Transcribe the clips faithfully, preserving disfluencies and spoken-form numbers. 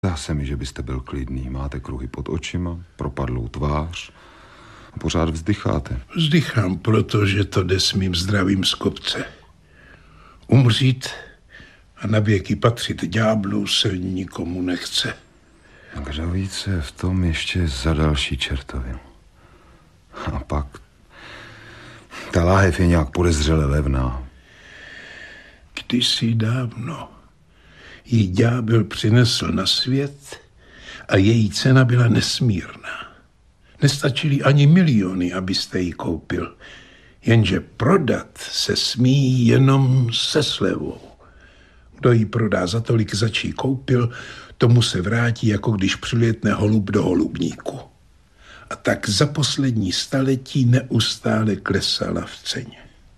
Zdá se mi, že byste byl klidný. Máte kruhy pod očima, propadlou tvář a pořád vzdycháte. Vzdychám, protože to jde s mým zdravím z kopce. Umřít a na věky patřit ďáblu se nikomu nechce. A kdo více v tom ještě za další čertovinu. A pak ta láhev je nějak podezřele levná. Kdysi dávno ji ďábel přinesl na svět a její cena byla nesmírná. Nestačily ani miliony, abyste ji koupil, jenže prodat se smí jenom se slevou. Kdo ji prodá za tolik, zač ji koupil, tomu se vrátí, jako když přilétne holub do holubníku. A tak za poslední staletí neustále klesala v ceně.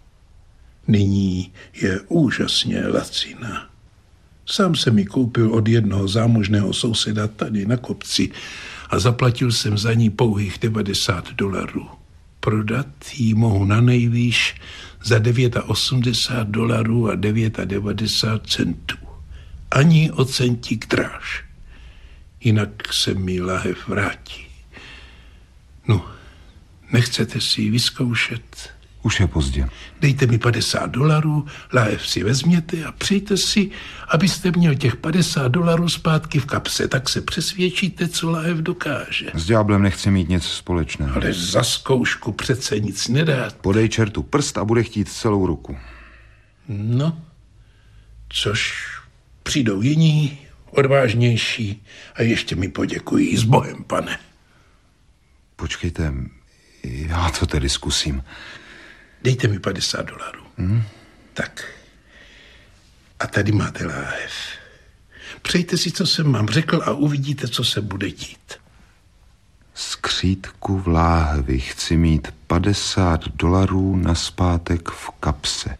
Nyní je úžasně laciná. Sám jsem ji koupil od jednoho zámožného souseda tady na kopci a zaplatil jsem za ní pouhých devadesát dolarů. Prodat ji mohu na nejvýš za osmdesát devět dolarů a devadesát devět centů. Ani o centík dráž. Jinak se mi láhev vrátí. No, nechcete si ji vyzkoušet? Už je pozdě. Dejte mi padesát dolarů, láhev si vezměte a přijďte si, abyste měl těch padesát dolarů zpátky v kapse. Tak se přesvědčíte, co láhev dokáže. S ďáblem nechci mít nic společného. Ale za zkoušku přece nic nedát. Podej čertu prst a bude chtít celou ruku. No, což přijdou jiní, odvážnější a ještě mi poděkují. S Bohem, pane. Počkejte, já to tedy zkusím. Dejte mi padesát dolarů. Hmm? Tak. A tady máte láhev. Přejte si, co jsem vám řekl a uvidíte, co se bude dít. Skřítku v láhvi chci mít padesát dolarů nazpátek v kapse.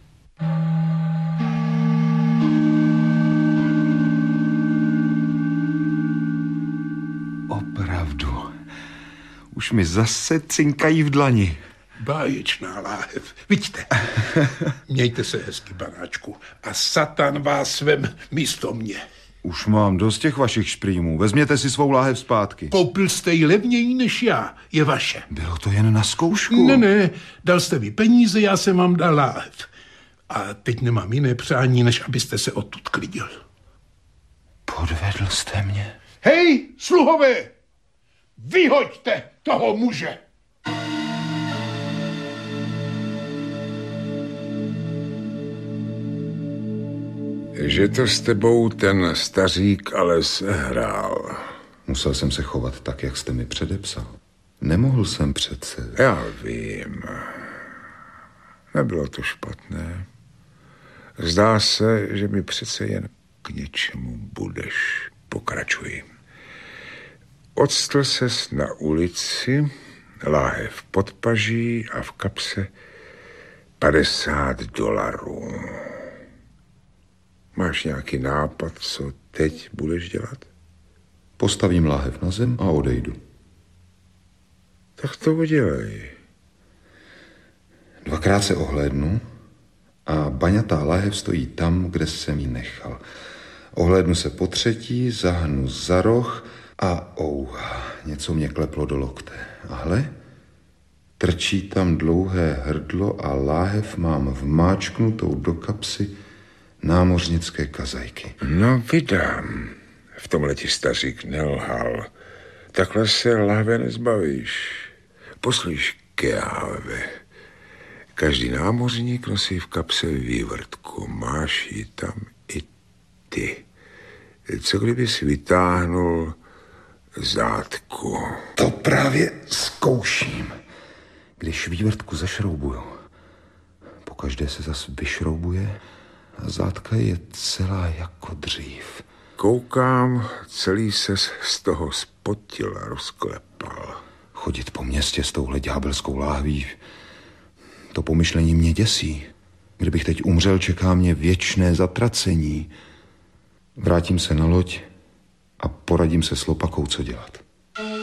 Opravdu. Už mi zase cinkají v dlani. Báječná láhev. Vidíte. Mějte se hezky, panáčku. A Satan vás vem místo mě. Už mám dost těch vašich šprýmů. Vezměte si svou láhev zpátky. Koupil jste ji levněji než já. Je vaše. Bylo to jen na zkoušku. Ne, ne. Dal jste mi peníze, já jsem vám dal láhev. A teď nemám jiné přání, než abyste se odtud klidil. Podvedl jste mě. Hej, sluhové! Vyhoďte toho muže! Že to s tebou ten stařík ale sehrál. Musel jsem se chovat tak, jak jste mi předepsal. Nemohl jsem přece. Já vím. Nebylo to špatné. Zdá se, že mi přece jen k něčemu budeš. Pokračuj. Odstl ses na ulici, láhev pod paží a v kapse padesát dolarů. Máš nějaký nápad, co teď budeš dělat? Postavím láhev na zem a odejdu. Tak to udělej. Dvakrát se ohlédnu a baňatá láhev stojí tam, kde jsem ji nechal. Ohlédnu se po třetí, zahnu za roh a ouha, něco mě kleplo do lokte. A hle, trčí tam dlouhé hrdlo a láhev mám vmáčknutou do kapsy námořnické kazajky. No vydám. V tomhle ti stařík nelhal. Takhle se láhve nezbavíš. Poslyš, Keáve. Každý námořník nosí v kapse vývrtku. Máš ji tam i ty. Co kdybys vytáhnul zátku? To právě zkouším. Když vývrtku zašroubuju, pokaždé se zas vyšroubuje a zátka je celá jako dřív. Koukám, celý ses z toho spotil a rozklepal. Chodit po městě s touhle ďábelskou láhví, to pomyšlení mě děsí. Kdybych teď umřel, čeká mě věčné zatracení. Vrátím se na loď a poradím se s lopakou, co dělat.